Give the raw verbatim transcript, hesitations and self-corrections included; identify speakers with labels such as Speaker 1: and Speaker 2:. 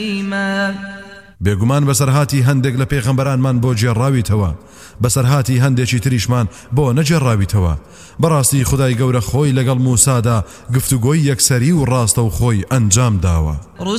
Speaker 1: بێگومان بەسەرهاتی هەندێک لە پێغەمبەرانمان بۆ جێڕاویتەوە بەسەرهاتی هەندێکی تریشمان بۆ نەجێڕاویتەوە بەڕاستی خودای گەورە خۆی لەگەڵ موسادا گفتوگۆی یەکسەری و ڕاستە و خۆی ئەنجام داوە